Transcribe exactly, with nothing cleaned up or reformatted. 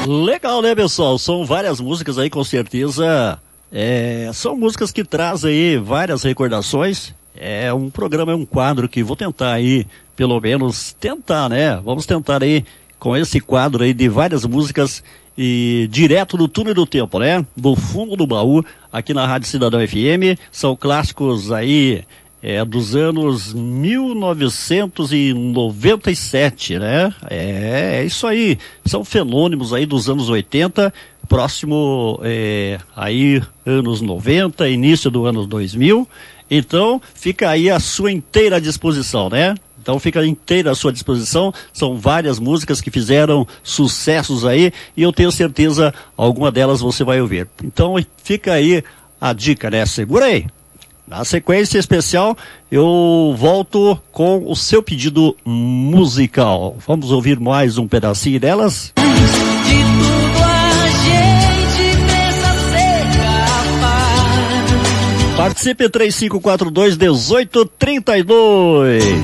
Legal, né, pessoal? São várias músicas aí, com certeza. É, são músicas que trazem aí várias recordações. É um programa, é um quadro que vou tentar aí, pelo menos tentar, né? Vamos tentar aí com esse quadro aí de várias músicas e direto do túnel do tempo, né? Do fundo do baú, aqui na Rádio Cidadão F M. São clássicos aí é, dos anos mil novecentos e noventa e sete, né? É, é isso aí. São fenômenos aí dos anos oitenta, próximo é, aí anos noventa, início do ano dois mil. Então, fica aí à sua inteira disposição, né? Então fica inteira à sua disposição, são várias músicas que fizeram sucessos aí, e eu tenho certeza alguma delas você vai ouvir. Então fica aí a dica, né? Segura aí. Na sequência especial, eu volto com o seu pedido musical. Vamos ouvir mais um pedacinho delas? Participe três cinco quatro dois, um oito três dois.